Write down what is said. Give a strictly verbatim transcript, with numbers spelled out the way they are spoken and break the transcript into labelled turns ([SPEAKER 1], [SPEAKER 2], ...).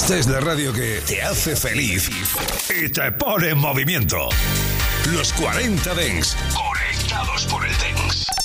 [SPEAKER 1] Es la radio que te hace feliz y te pone en movimiento. Los cuarenta Dance, conectados por el Dance.